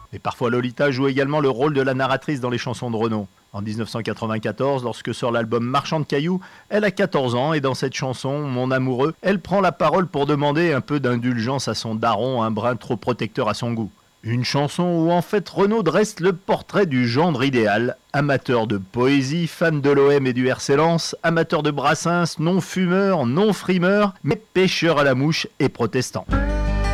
Et parfois Lolita joue également le rôle de la narratrice dans les chansons de Renaud. En 1994, lorsque sort l'album Marchand de cailloux, elle a 14 ans et dans cette chanson, Mon amoureux, elle prend la parole pour demander un peu d'indulgence à son daron, un brin trop protecteur à son goût. Une chanson où en fait Renaud dresse le portrait du gendre idéal, amateur de poésie, fan de l'OM et du RC Lens, amateur de Brassens, non fumeur, non frimeur, mais pêcheur à la mouche et protestant.